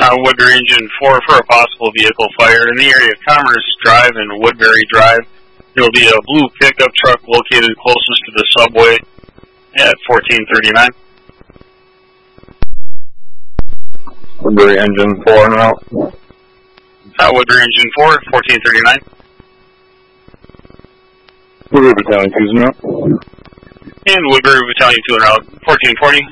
Woodbury Engine 4 for a possible vehicle fire in the area of Commerce Drive and Woodbury Drive. There will be a blue pickup truck located closest to the subway at 1439. Woodbury Engine 4 and out. Woodbury Engine 4, 1439. Woodbury Battalion 2's and out. And Woodbury Battalion 2 and out, 1440.